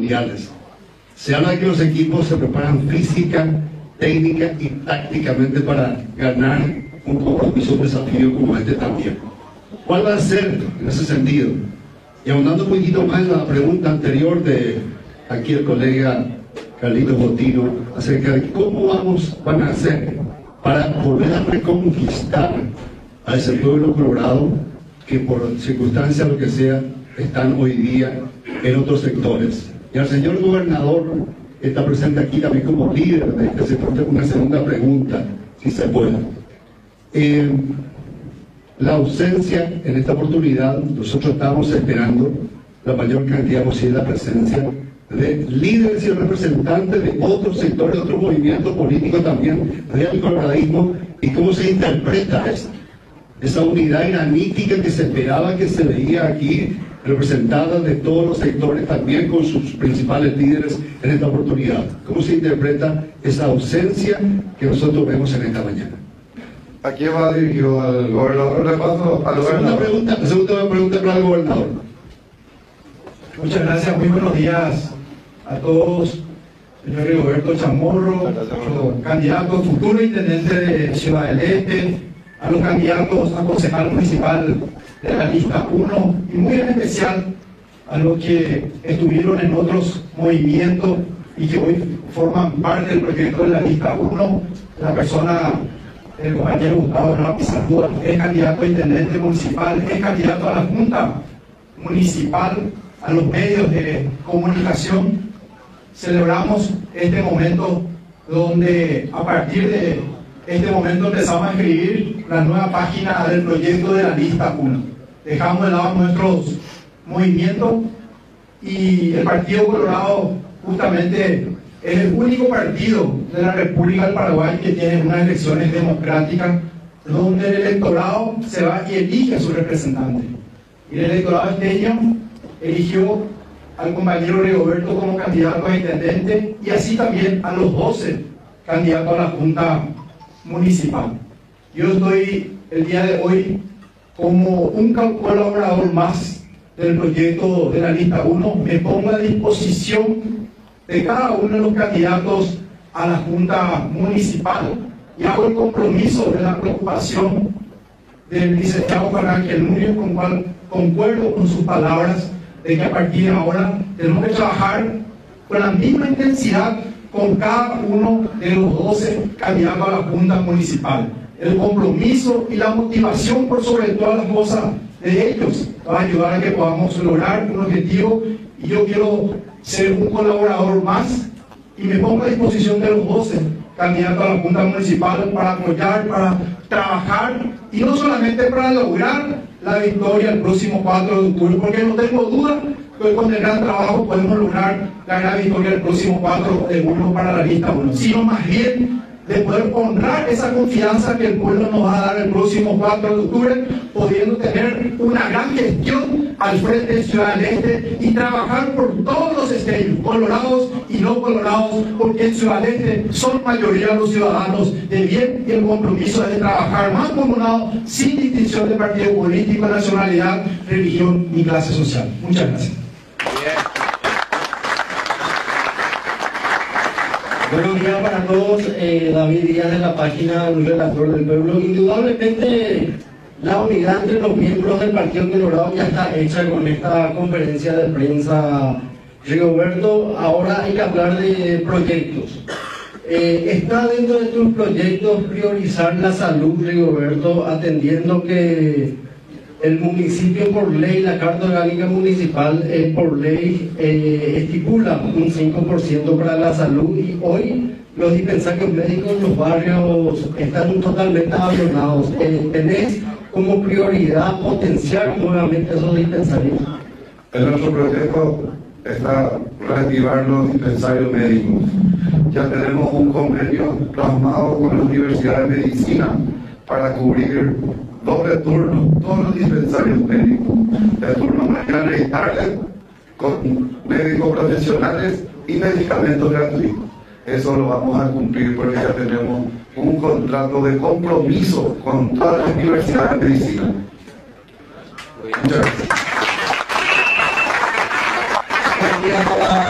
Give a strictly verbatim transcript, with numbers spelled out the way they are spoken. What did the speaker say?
mundiales. Se habla de que los equipos se preparan física, técnica y tácticamente para ganar un compromiso, un desafío como este también. ¿Cuál va a ser en ese sentido? Y ahondando un poquito más en la pregunta anterior de aquí el colega Carlitos Botino, acerca de cómo vamos, van a hacer para volver a reconquistar a ese pueblo colorado que por circunstancias, lo que sea, están hoy día en otros sectores. Y al señor gobernador, que está presente aquí también como líder de este sector, una segunda pregunta, si se puede. Eh, la ausencia en esta oportunidad, nosotros estábamos esperando la mayor cantidad posible de la presencia de líderes y representantes de otros sectores, de otros movimientos políticos también, del coloradismo, y cómo se interpreta esto. Esa unidad granítica que se esperaba, que se veía aquí, representada de todos los sectores, también con sus principales líderes en esta oportunidad. ¿Cómo se interpreta esa ausencia que nosotros vemos en esta mañana? ¿A quién va dirigido? ¿Al gobernador? ¿Le paso al la segunda pregunta, la segunda pregunta para el gobernador. Muchas gracias, muy buenos días a todos. Señor Rigoberto Chamorro, candidato futuro intendente de Ciudad del Este, a los candidatos a concejal municipal de la lista uno, y muy en especial a los que estuvieron en otros movimientos y que hoy forman parte del proyecto de la lista uno, la persona del compañero Gustavo Hernán Pizarro, es candidato a intendente municipal, es candidato a la Junta Municipal, a los medios de comunicación. Celebramos este momento donde a partir de este momento empezamos a escribir la nueva página del proyecto de la lista uno. Dejamos de lado nuestros movimientos y el Partido Colorado justamente es el único partido de la República del Paraguay que tiene unas elecciones democráticas donde el electorado se va y elige a su representante. Y el electorado esteño eligió al compañero Rigoberto como candidato a intendente y así también a los doce candidatos a la Junta Municipal. Yo estoy el día de hoy como un colaborador más del proyecto de la lista uno, me pongo a disposición de cada uno de los candidatos a la Junta Municipal y hago el compromiso de la preocupación del licenciado Juan Ángel Núñez, con cual concuerdo con sus palabras de que a partir de ahora tenemos que trabajar con la misma intensidad con cada uno de los doce candidatos a la Junta Municipal. El compromiso y la motivación por sobre todas las cosas de ellos va a ayudar a que podamos lograr un objetivo, y yo quiero ser un colaborador más y me pongo a disposición de los doce candidatos a la Junta Municipal para apoyar, para trabajar y no solamente para lograr la victoria el próximo cuatro de octubre, porque no tengo duda que con el gran trabajo podemos lograr la gran victoria el próximo cuatro de julio para la lista uno, sino más bien de poder honrar esa confianza que el pueblo nos va a dar el próximo cuatro de octubre, pudiendo tener una gran gestión al frente de Ciudad del Este y trabajar por todos los esteños, colorados y no colorados, porque en Ciudad del Este son mayoría los ciudadanos de bien, y el compromiso es de trabajar más comunado, sin distinción de partido político, nacionalidad, religión ni clase social. Muchas gracias. Buenos días para todos. eh, David Díaz, de la página Un Relator del Pueblo. Indudablemente la unidad entre los miembros del Partido Colorado ya está hecha con esta conferencia de prensa. Rigoberto, ahora hay que hablar de proyectos. Eh, ¿Está dentro de tus proyectos priorizar la salud, Rigoberto, atendiendo que el municipio por ley, la Carta Orgánica Municipal eh, por ley eh, estipula un cinco por ciento para la salud, y hoy los dispensarios médicos en los barrios están totalmente abandonados? Eh, ¿Tenés como prioridad potenciar nuevamente esos dispensarios? En nuestro proyecto está reactivar los dispensarios médicos. Ya tenemos un convenio plasmado con la Universidad de Medicina para cubrir doble turno, todos los dispensarios médicos, de turno mañana y tarde, con médicos profesionales y medicamentos gratuitos. Eso lo vamos a cumplir porque ya tenemos un contrato de compromiso con toda la Universidad de Medicina. Muchas gracias.